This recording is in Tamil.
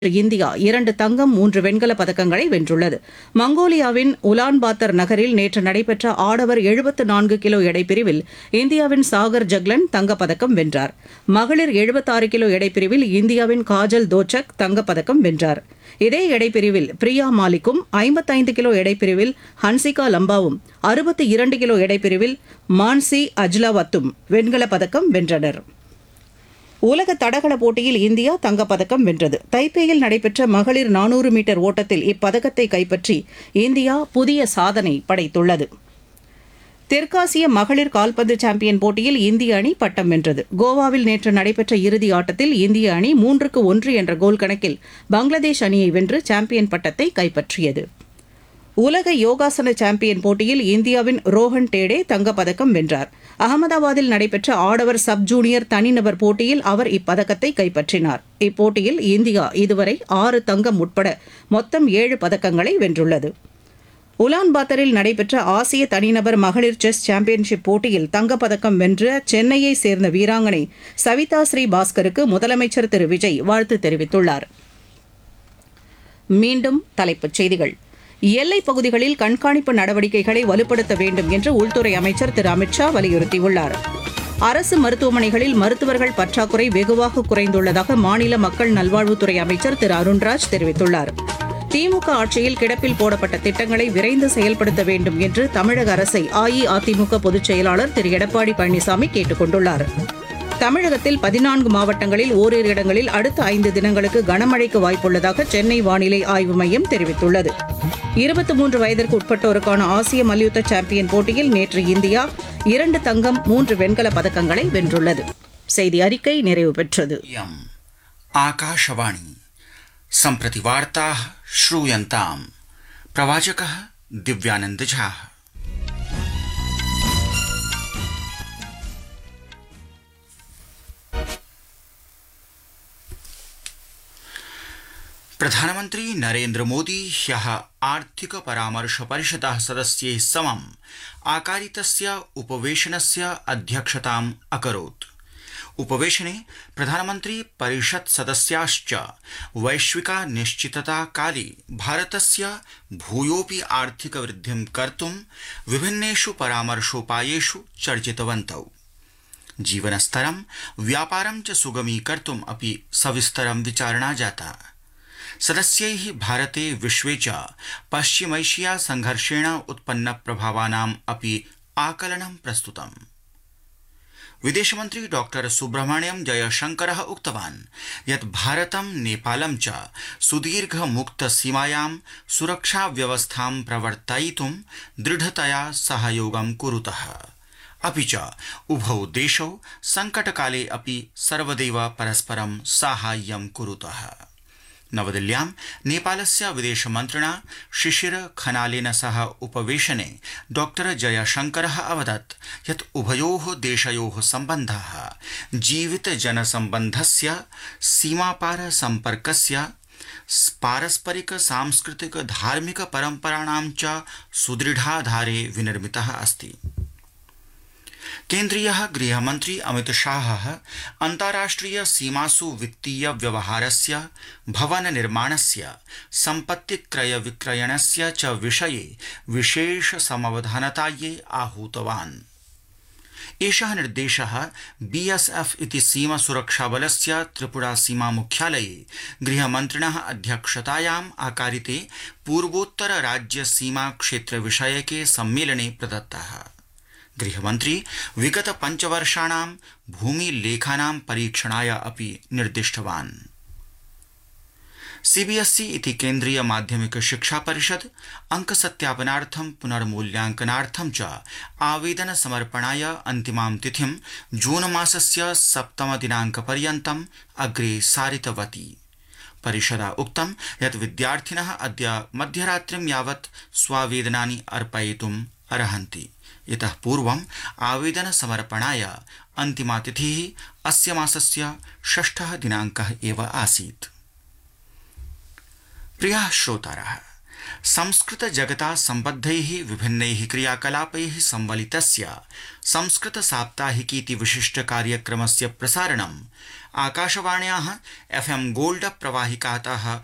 இந்தியா 2 தங்கம் 3 வெண்கலப் பதக்கங்களை வென்றுள்ளது. மங்கோலியாவின் உலான்பாத்தர் நகரில் நேற்று நடைபெற்ற ஆடவர் 74 கிலோ எடைப் பிரிவில் இந்தியாவின் சாகர் ஜக்லன் தங்கப்பதக்கம் வென்றார். மகளிர் 76 கிலோ எடைப் பிரிவில் இந்தியாவின் காஜல் தோச்சக் தங்கப்பதக்கம் வென்றார். இதே எடைப்பிரிவில் பிரியா மாலிக்கும் 55 கிலோ எடைப்பிரிவில் ஹன்சிகா லம்பாவும் 62 கிலோ எடைப்பிரிவில் மான்சி அஜ்லாவத்தும் வெண்கலப் பதக்கம் வென்றனர். உலக தடகள போட்டியில் இந்தியா தங்கப்பதக்கம் வென்றது. தைப்பேயில் நடைபெற்ற மகளிர் 400 மீட்டர் ஓட்டத்தில் இப்பதக்கத்தை கைப்பற்றி இந்தியா புதிய சாதனை படைத்துள்ளது. தெற்காசிய மகளிர் கால்பந்து சாம்பியன் போட்டியில் இந்திய அணி பட்டம் வென்றது. கோவாவில் நேற்று நடைபெற்ற இறுதி ஆட்டத்தில் இந்திய அணி 3-1 என்ற கோல் கணக்கில் பங்களாதேஷ் அணியை வென்று சாம்பியன் பட்டத்தை கைப்பற்றியது. உலக யோகாசன சாம்பியன் போட்டியில் இந்தியாவின் ரோஹன் டேடே தங்கப்பதக்கம் வென்றார். அகமதாபாத்தில் நடைபெற்ற ஆடவர் சப் ஜூனியர் தனிநபர் போட்டியில் அவர் இப்பதக்கத்தை கைப்பற்றினார். இப்போட்டியில் இந்தியா இதுவரை 6 தங்கம் உட்பட மொத்தம் 7 பதக்கங்களை வென்றுள்ளது. உலான்பாத்தரில் நடைபெற்ற ஆசிய தனிநபர் மகளிர் செஸ் சாம்பியன்ஷிப் போட்டியில் தங்கப்பதக்கம் வென்ற சென்னையை சேர்ந்த வீராங்கனை சவிதா ஸ்ரீ பாஸ்கருக்கு முதலமைச்சர் திரு விஜய் வாழ்த்து தெரிவித்துள்ளார். மீண்டும் தலைப்புச் செய்திகள். எல்லைப் பகுதிகளில் கண்காணிப்பு நடவடிக்கைகளை வலுப்படுத்த வேண்டும் என்று உள்துறை அமைச்சர் திரு அமித்ஷா வலியுறுத்தியுள்ளார். அரசு மருத்துவமனைகளில் மருத்துவர்கள் பற்றாக்குறை வெகுவாக குறைந்துள்ளதாக மாநில மக்கள் நல்வாழ்வுத்துறை அமைச்சர் திரு அருண்ராஜ் தெரிவித்துள்ளார். திமுக ஆட்சியில் கிடப்பில் போடப்பட்ட திட்டங்களை விரைந்து செயல்படுத்த வேண்டும் என்று தமிழக அரசை அஇஅதிமுக பொதுச் செயலாளர் திரு எடப்பாடி பழனிசாமி கேட்டுக் கொண்டுள்ளார். தமிழகத்தில் 14 மாவட்டங்களில் ஓரிரு இடங்களில் அடுத்த 5 தினங்களுக்கு கனமழைக்கு வாய்ப்புள்ளதாக சென்னை வானிலை ஆய்வு மையம் தெரிவித்துள்ளது. 23 வயதிற்கு உட்பட்டோருக்கான ஆசிய மல்யுத்த சாம்பியன் போட்டியில் நேற்று இந்தியா 2 தங்கம் 3 வெண்கலப் பதக்கங்களை வென்றுள்ளது. செய்தி அறிக்கை நிறைவு பெற்றது. आकाशवाणी सम्प्रति वार्ताः श्रूयन्ताम्. प्रवाचकः दिव्यानन्द झा. प्रधानमन्त्री नरेन्द्र मोदी ह्यः आर्थिक परामर्श परिषदः सदस्यैः समम् आकारितस्य उपवेशनस्य अध्यक्षताम् अकरोत्. उपवेशने प्रधानमन्त्री परिषत् सदस्याश्च वैश्विका निश्चितता काले भारतस्य भूयोऽपि आर्थिक वृद्धिं कर्तुं विभिन्नेषु परामर्शोपायेषु चर्चितवन्तौ. जीवनस्तरं व्यापारं च सुगमीकर्तुम् अपि सविस्तरं विचारणा जाता. सदस्यैः भारते विश्वे च पश्चिमैशिया संघर्षेण उत्पन्न प्रभावानाम् अपि आकलनं प्रस्तुतम्. विदेशमन्त्री डॉक्टर सुब्रह्मण्यम जयशंकरः उक्तवान् यत् भारतं नेपालं च सुदीर्घ मुक्त सीमायां सुरक्षा व्यवस्थां प्रवर्तयितुं दृढतया सहयोगं कुरुतः. अपि च उभौ देशौ संकटकाले अपि सर्वदैव परस्परं साहाय्यं कुरुतः. नवदिल्ल्यां नेपालस्य विदेशमन्त्रिणा शिशिर खनालेन सह उपवेशने डॉक्टर जयशंकरः अवदत् यत् उभयोः देशयोः सम्बन्धाः जीवित जनसम्बन्धस्य सीमापार सम्पर्कस्य पारस्परिक सांस्कृतिक धार्मिक परम्पराणां च सुदृढाधारे विनिर्मितः अस्ति. केन्द्रीयः गृहमन्त्री अमित शाहः अन्ताराष्ट्रिय सीमासु वित्तीय व्यवहारस्य भवन निर्माणस्य सम्पत्ति क्रय विक्रयणस्य च विषये विशेष समवधानतायै आहूतवान्. एषः निर्देशः BSF इति सीमा सुरक्षाबलस्य त्रिपुरा सीमा मुख्यालये गृहमन्त्रिणः अध्यक्षतायाम् आकारिते पूर्वोत्तर राज्य सीमा क्षेत्र विषयके सम्मेलने प्रदत्तः. गृहमन्त्री विगत 5 वर्षाणां भूमिलेखानां परीक्षणाय अपि निर्दिष्टवान्. CBSE इति केन्द्रीय माध्यमिक शिक्षा परिषद अंकसत्यापनार्थं पुनर्मूल्यांकनार्थं च आवेदन समर्पणाय अन्तिमां तिथिं जून मासस्य 7 दिनाङ्कपर्यन्तम् अग्रे सारितवती. परिषदा उक्तं यत् विद्यार्थिनः अद्य मध्यरात्रिं यावत् स्वावेदनानि अर्पयितुम् अर्हन्ति. इतः पूर्वम् आवेदन समर्पणाय अन्तिमा तिथिः अस्य मासस्य 6 दिनाङ्कः एव आसीत्. प्रियाः श्रोतारः, संस्कृतजगता सम्बद्धैः विभिन्नैः क्रियाकलापैः संवलितस्य संस्कृतसाप्ताहिकीति विशिष्टकार्यक्रमस्य प्रसारणम् आकाशवाण्याः FM गोल्ड प्रवाहिकातः